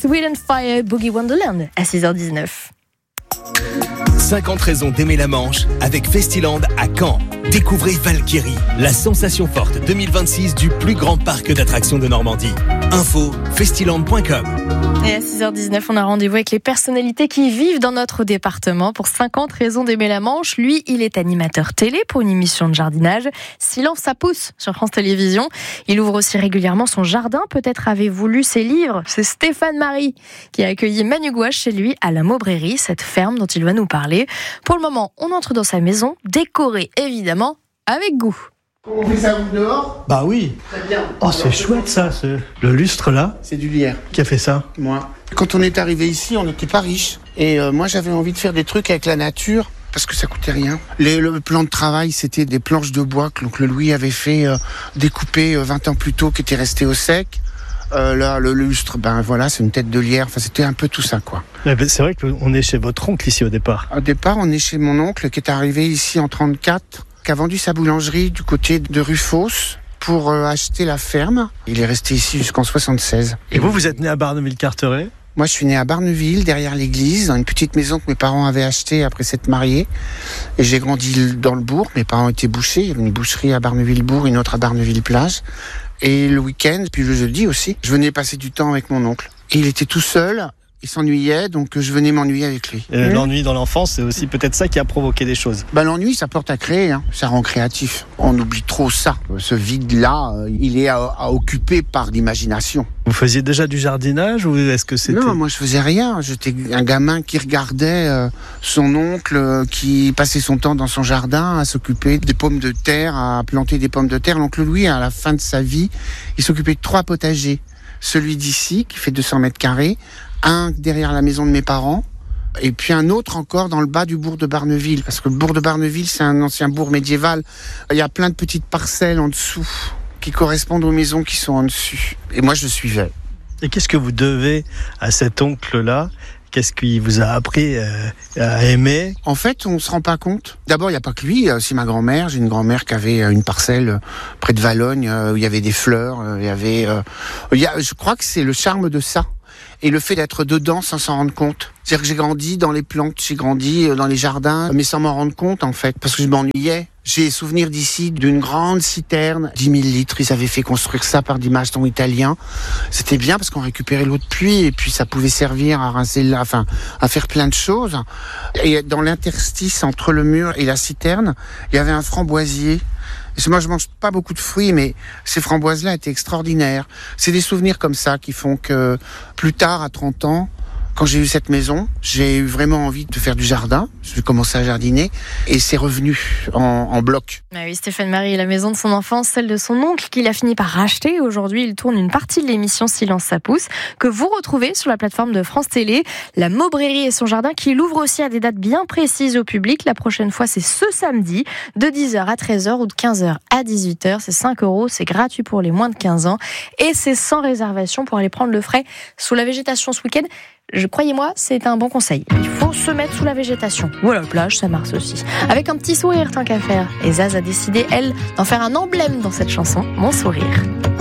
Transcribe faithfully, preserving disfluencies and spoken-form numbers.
Earth, Wind and Fire, Boogie Wonderland à six heures dix-neuf. cinquante raisons d'aimer la Manche avec Festiland à Caen. Découvrez Valkyrie, la sensation forte deux mille vingt-six du plus grand parc d'attractions de Normandie. Info festiland point com. Et à six heures dix-neuf, on a rendez-vous avec les personnalités qui vivent dans notre département pour cinquante raisons d'aimer la Manche. Lui, il est animateur télé pour une émission de jardinage. Silence, ça pousse sur France Télévisions. Il ouvre aussi régulièrement son jardin. Peut-être avez-vous lu ses livres. C'est Stéphane Marie qui a accueilli Manu Gouache chez lui à la Maubrairie, cette ferme dont il va nous parler. Pour le moment, on entre dans sa maison, décorée évidemment avec goût. On fait ça dehors ? Bah oui. Très bien. Oh, c'est chouette ça, ce... le lustre là. C'est du lierre. Qui a fait ça ? Moi. Quand on est arrivé ici, on n'était pas riche. Et euh, moi, j'avais envie de faire des trucs avec la nature parce que ça coûtait rien. Les, le plan de travail, c'était des planches de bois que l'oncle Louis avait fait euh, découper euh, vingt ans plus tôt, qui étaient restées au sec. Euh, là, le lustre, ben voilà, c'est une tête de lierre. Enfin, c'était un peu tout ça, quoi. C'est vrai qu'on est chez votre oncle ici au départ. Au départ, on est chez mon oncle qui est arrivé ici en trente-quatre, qui a vendu sa boulangerie du côté de Rufos pour euh, acheter la ferme. Il est resté ici jusqu'en soixante-seize. Et vous, vous êtes né à Barneville-Carteret ? Moi, je suis né à Barneville, derrière l'église, dans une petite maison que mes parents avaient achetée après s'être mariés. Et j'ai grandi dans le bourg. Mes parents étaient bouchers. Il y avait une boucherie à Barneville-Bourg, une autre à Barneville-Plage. Et le week-end, puis le jeudi aussi, je venais passer du temps avec mon oncle. Et il était tout seul. Il s'ennuyait, donc je venais m'ennuyer avec lui. Et l'ennui dans l'enfance, c'est aussi peut-être ça qui a provoqué des choses. Bah, l'ennui, ça porte à créer, hein. Ça rend créatif. On oublie trop ça. Ce vide-là, il est à, à occuper par l'imagination. Vous faisiez déjà du jardinage ou est-ce que c'était... Non, moi je faisais rien. J'étais un gamin qui regardait euh, son oncle, euh, qui passait son temps dans son jardin à s'occuper des pommes de terre, à planter des pommes de terre. L'oncle Louis, à la fin de sa vie, il s'occupait de trois potagers. Celui d'ici, qui fait deux cents mètres carrés, un derrière la maison de mes parents, et puis un autre encore dans le bas du bourg de Barneville, parce que le bourg de Barneville, c'est un ancien bourg médiéval. Il y a plein de petites parcelles en dessous qui correspondent aux maisons qui sont en dessus. Et moi, je suivais. Et qu'est-ce que vous devez à cet oncle-là ? Qu'est-ce qu'il vous a appris euh, à aimer ? En fait, on se rend pas compte. D'abord, il n'y a pas que lui. Il y a aussi ma grand-mère. J'ai une grand-mère qui avait une parcelle près de Valognes, où il y avait des fleurs. Il y avait, euh, il y a, je crois que c'est le charme de ça. Et le fait d'être dedans sans s'en rendre compte. C'est-à-dire que j'ai grandi dans les plantes, j'ai grandi dans les jardins, mais sans m'en rendre compte, en fait, parce que je m'ennuyais. J'ai souvenir d'ici d'une grande citerne, dix mille litres. Ils avaient fait construire ça par des maçons italiens. C'était bien parce qu'on récupérait l'eau de pluie et puis ça pouvait servir à rincer, la, enfin, à faire plein de choses. Et dans l'interstice entre le mur et la citerne, il y avait un framboisier. Et moi, je mange pas beaucoup de fruits, mais ces framboises-là étaient extraordinaires. C'est des souvenirs comme ça qui font que plus tard, à trente ans, quand j'ai eu cette maison, j'ai eu vraiment envie de faire du jardin. J'ai commencé à jardiner et c'est revenu en, en bloc. Ah oui, Stéphane Marie, la maison de son enfance, celle de son oncle qu'il a fini par racheter. Aujourd'hui, il tourne une partie de l'émission Silence, ça pousse, que vous retrouvez sur la plateforme de France Télé. La Maubrairie et son jardin qui l'ouvre aussi à des dates bien précises au public. La prochaine fois, c'est ce samedi, de dix heures à treize heures ou de quinze heures à dix-huit heures. C'est cinq euros, c'est gratuit pour les moins de quinze ans et c'est sans réservation pour aller prendre le frais sous la végétation ce week-end. Je, croyez-moi, c'est un bon conseil. Il faut se mettre sous la végétation. Ou à la plage, ça marche aussi. Avec un petit sourire, tant qu'à faire. Et Zaz a décidé, elle, d'en faire un emblème dans cette chanson. Mon sourire.